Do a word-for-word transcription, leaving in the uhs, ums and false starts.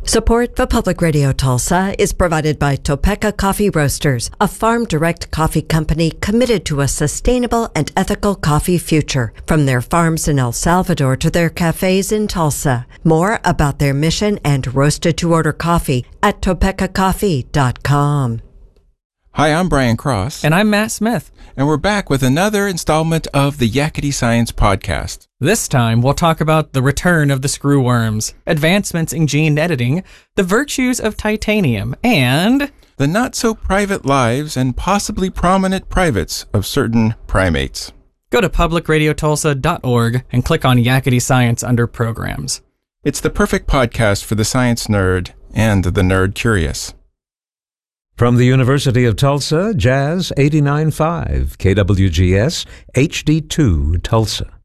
Support for Public Radio Tulsa is provided by Topeka Coffee Roasters, a farm-direct coffee company committed to a sustainable and ethical coffee future, from their farms in El Salvador to their cafes in Tulsa. More about their mission and roasted-to-order coffee at topeka coffee dot com. Hi, I'm Brian Cross. And I'm Matt Smith. And we're back with another installment of the Yakety Science Podcast. This time, we'll talk about the return of the screwworms, advancements in gene editing, the virtues of titanium, and the not-so-private lives and possibly prominent privates of certain primates. Go to public radio tulsa dot org and click on Yakety Science under Programs. It's the perfect podcast for the science nerd and the nerd curious. From the University of Tulsa, Jazz eighty-nine point five, K W G S, H D two, Tulsa.